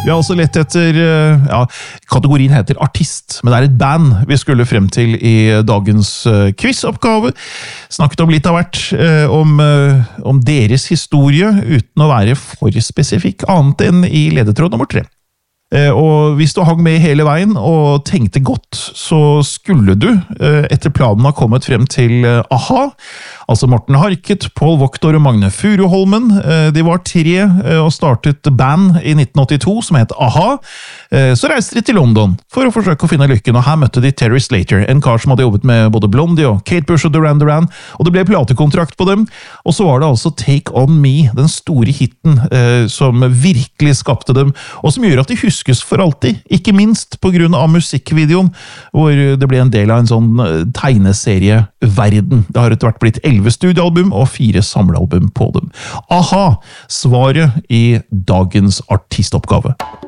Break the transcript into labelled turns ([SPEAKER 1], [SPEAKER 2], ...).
[SPEAKER 1] Vi har altså lett etter, kategorien heter artist, men det et band vi skulle frem til i dagens quizoppgave. Snakket om litt av hvert, om deres historie, uten å være for spesifikk, annet enn i ledetråd nummer 3. Og hvis du hang med hele veien og tenkte godt, så skulle du etter planen ha kommet frem til AHA, altså Morten Harket, Paul Waaktaar og Magne Furuholmen. De var 3 og startet band i 1982 som het AHA. Så reiste de til London for å forsøke å finne lykken, og her møtte de Terry Slater, en kar som hadde jobbet med både Blondie og Kate Bush og Duran Duran, og det ble platekontrakt på dem. Og så var det altså Take On Me, den store hitten som virkelig skapte dem, og som gjør at de huskes for alltid, ikke minst på grunn av musikkvideoen, hvor det ble en del av en sånn tegneserieverden. Det har etter hvert blitt 11 studiealbum og 4 samlealbum på dem. AHA, svaret i dagens artistoppgave.